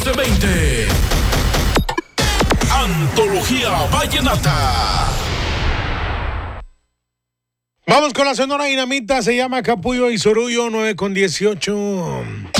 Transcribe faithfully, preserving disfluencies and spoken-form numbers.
doce veinte. Antología Vallenata. Vamos con la Sonora Dinamita, se llama Capullo y Sorullo, nueve con dieciocho.